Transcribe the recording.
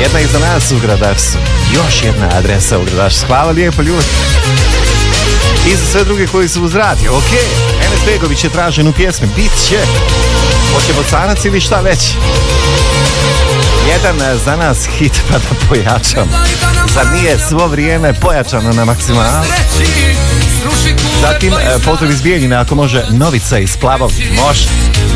Jedna iza nas u Gradačcu. Još jedna adresa u Gradačcu. Hvala lijepo ljudi. I za sve druge koji su uz radio. Ok, Enes Begović je tražen u pjesmi. Bit će. Hoće bocanac ili šta već? Jedan za nas hit pa da pojačamo. Zar nije svo vrijeme pojačano na maksimalu? Zatim Pozdrav iz Bijeljine, ako može Novica iz Plavog. Može.